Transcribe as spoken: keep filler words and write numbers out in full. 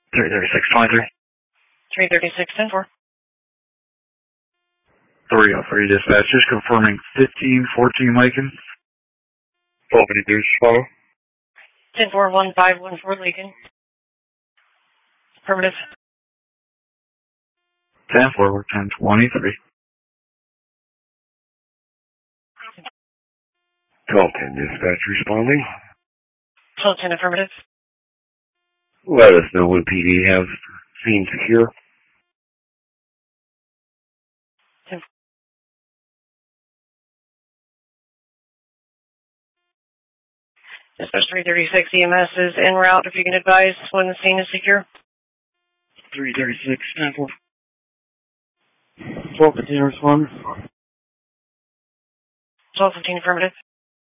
three thirty-six twenty-three. three thirty-six ten four. three oh three dispatchers confirming fifteen fourteen Lincoln. twelve fifty-three Chicago. ten four one five one four Lincoln. Affirmative. ten four ten twenty-three. twelve ten dispatch responding. twelve ten affirmative. Let us know when P D has scene secure. Dispatch three thirty-six E M S is en route if you can advise when the scene is secure. three thirty-six ten four. twelve fifteen responder. twelve fifteen affirmative.